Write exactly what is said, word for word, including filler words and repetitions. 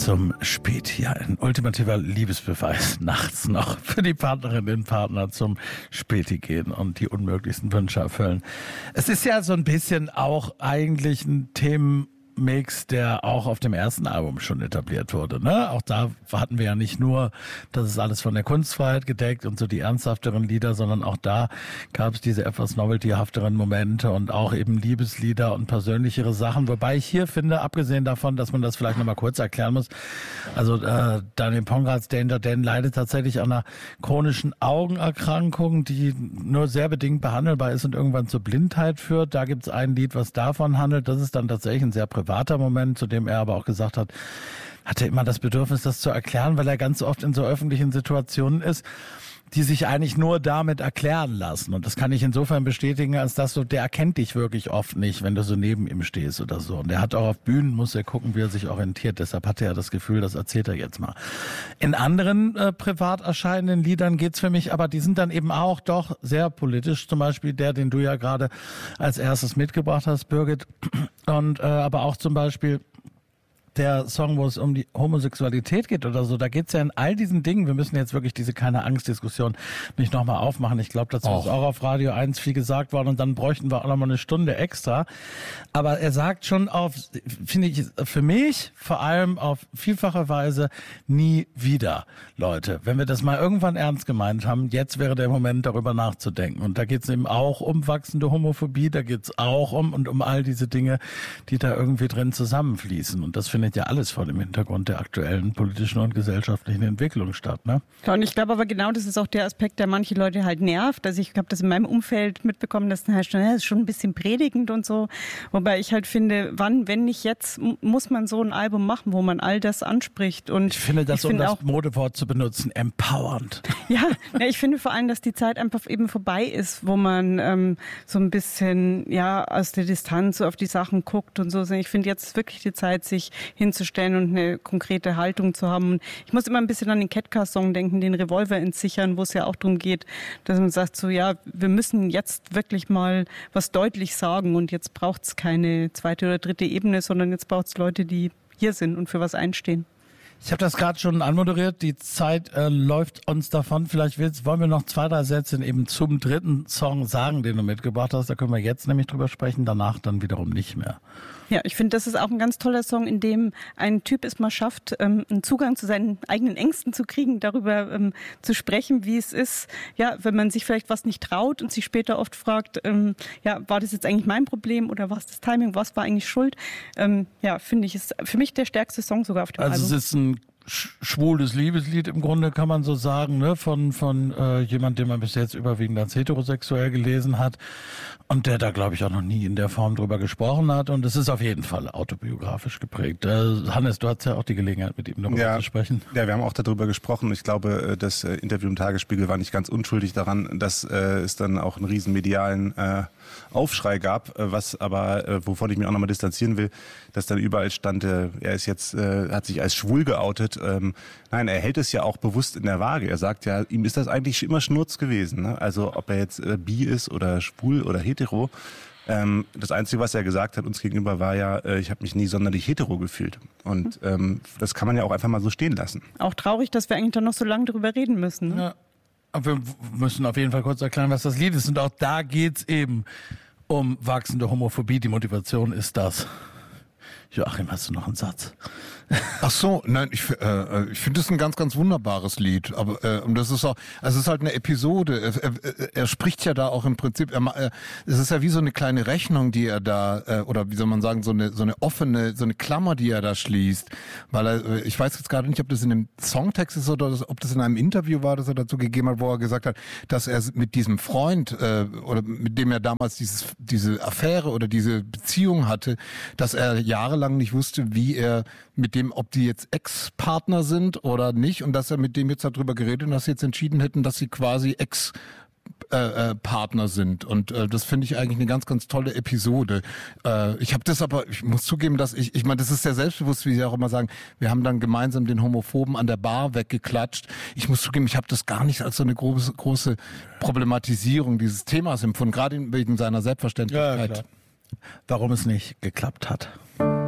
zum Späti. Ja, ein ultimativer Liebesbeweis nachts noch für die Partnerinnen und Partner zum Späti gehen und die unmöglichsten Wünsche erfüllen. Es ist ja so ein bisschen auch eigentlich ein Themenmix, der auch auf dem ersten Album schon etabliert wurde. Ne? Auch da hatten wir ja nicht nur, das ist alles von der Kunstfreiheit gedeckt und so die ernsthafteren Lieder, sondern auch da gab es diese etwas noveltyhafteren Momente und auch eben Liebeslieder und persönlichere Sachen. Wobei ich hier finde, abgesehen davon, dass man das vielleicht nochmal kurz erklären muss, also äh, Daniel Pongrads Danger Dan leidet tatsächlich an einer chronischen Augenerkrankung, die nur sehr bedingt behandelbar ist und irgendwann zur Blindheit führt. Da gibt es ein Lied, was davon handelt. Das ist dann tatsächlich ein sehr privater Moment, zu dem er aber auch gesagt hat, hatte immer das Bedürfnis, das zu erklären, weil er ganz oft in so öffentlichen Situationen ist, die sich eigentlich nur damit erklären lassen. Und das kann ich insofern bestätigen, als dass du, der erkennt dich wirklich oft nicht, wenn du so neben ihm stehst oder so. Und der hat auch auf Bühnen, muss er gucken, wie er sich orientiert. Deshalb hatte er das Gefühl, das erzählt er jetzt mal. In anderen äh, privat erscheinenden Liedern geht's für mich, aber die sind dann eben auch doch sehr politisch. Zum Beispiel der, den du ja gerade als erstes mitgebracht hast, Birgit. Und äh, aber auch zum Beispiel der Song, wo es um die Homosexualität geht oder so, da geht's ja in all diesen Dingen, wir müssen jetzt wirklich diese Keine-Angst-Diskussion nicht nochmal aufmachen. Ich glaube, dazu oh. ist auch auf Radio eins viel gesagt worden und dann bräuchten wir auch nochmal eine Stunde extra. Aber er sagt schon auf, finde ich, für mich vor allem auf vielfache Weise nie wieder, Leute. Wenn wir das mal irgendwann ernst gemeint haben, jetzt wäre der Moment, darüber nachzudenken. Und da geht's eben auch um wachsende Homophobie, da geht's auch um und um all diese Dinge, die da irgendwie drin zusammenfließen. Und das finde ja alles vor dem Hintergrund der aktuellen politischen und gesellschaftlichen Entwicklung statt, ne? Ja, und ich glaube aber genau, das ist auch der Aspekt, der manche Leute halt nervt. Also ich habe das in meinem Umfeld mitbekommen, dass dann heißt, ja, das ist schon ein bisschen predigend und so. Wobei ich halt finde, wann, wenn nicht jetzt, muss man so ein Album machen, wo man all das anspricht. Und ich finde das, ich um finde das auch, Modewort zu benutzen, empowernd. Ja, ja, ich finde vor allem, dass die Zeit einfach eben vorbei ist, wo man ähm, so ein bisschen ja aus der Distanz so auf die Sachen guckt und so. Ich finde jetzt wirklich die Zeit, sich hinzustellen und eine konkrete Haltung zu haben. Und ich muss immer ein bisschen an den Catcar-Song denken, den Revolver entsichern, wo es ja auch darum geht, dass man sagt so, ja, wir müssen jetzt wirklich mal was deutlich sagen und jetzt braucht es keine zweite oder dritte Ebene, sondern jetzt braucht es Leute, die hier sind und für was einstehen. Ich habe das gerade schon anmoderiert, die Zeit äh, läuft uns davon. Vielleicht willst, wollen wir noch zwei, drei Sätze eben zum dritten Song sagen, den du mitgebracht hast. Da können wir jetzt nämlich drüber sprechen, danach dann wiederum nicht mehr. Ja, ich finde, das ist auch ein ganz toller Song, in dem ein Typ es mal schafft, ähm, einen Zugang zu seinen eigenen Ängsten zu kriegen, darüber ähm, zu sprechen, wie es ist, ja, wenn man sich vielleicht was nicht traut und sich später oft fragt, ähm, ja, war das jetzt eigentlich mein Problem oder war es das Timing, was war eigentlich schuld? Ähm, ja, finde ich, ist für mich der stärkste Song sogar auf dem also Album. Also es ist ein schwules Liebeslied im Grunde, kann man so sagen, ne, von von äh, jemand, den man bis jetzt überwiegend als heterosexuell gelesen hat und der da, glaube ich, auch noch nie in der Form drüber gesprochen hat und es ist auf jeden Fall autobiografisch geprägt. Äh, Hannes, du hattest ja auch die Gelegenheit, mit ihm darüber ja, zu sprechen. Ja, wir haben auch darüber gesprochen. Ich glaube, das Interview im Tagesspiegel war nicht ganz unschuldig daran, dass äh, es dann auch einen riesen medialen äh, Aufschrei gab, was aber, äh, wovon ich mich auch nochmal distanzieren will, dass dann überall stand, äh, er ist jetzt, äh, hat sich als schwul geoutet. Ähm, nein, er hält es ja auch bewusst in der Waage. Er sagt ja, ihm ist das eigentlich immer Schnurz gewesen. Ne? Also ob er jetzt äh, bi ist oder schwul oder hetero. Ähm, das Einzige, was er gesagt hat uns gegenüber, war ja, äh, ich habe mich nie sonderlich hetero gefühlt. Und ähm, das kann man ja auch einfach mal so stehen lassen. Auch traurig, dass wir eigentlich dann noch so lange darüber reden müssen. Ne? Ja. Aber wir müssen auf jeden Fall kurz erklären, was das Lied ist. Und auch da geht's eben um wachsende Homophobie. Die Motivation ist das. Joachim, hast du noch einen Satz? Ach so, nein, ich, äh, ich finde es ein ganz, ganz wunderbares Lied. Aber äh, und das ist auch, also es ist halt eine Episode. Er, er, er spricht ja da auch im Prinzip. Er, er, es ist ja wie so eine kleine Rechnung, die er da äh, oder wie soll man sagen, so eine so eine offene, so eine Klammer, die er da schließt. Weil er, ich weiß jetzt gerade nicht, ob das in dem Songtext ist oder ob das in einem Interview war, das er dazu gegeben hat, wo er gesagt hat, dass er mit diesem Freund äh, oder mit dem er damals dieses diese Affäre oder diese Beziehung hatte, dass er jahrelang nicht wusste, wie er mit dem, ob die jetzt Ex-Partner sind oder nicht und dass er mit dem jetzt darüber geredet und dass sie jetzt entschieden hätten, dass sie quasi Ex Äh, äh, Partner sind und äh, das finde ich eigentlich eine ganz, ganz tolle Episode. Äh, ich habe das aber, ich muss zugeben, dass ich, ich meine, das ist sehr selbstbewusst, wie Sie auch immer sagen, wir haben dann gemeinsam den Homophoben an der Bar weggeklatscht. Ich muss zugeben, ich habe das gar nicht als so eine große, große Problematisierung dieses Themas empfunden, gerade wegen seiner Selbstverständlichkeit. Ja, klar. Warum es nicht geklappt hat.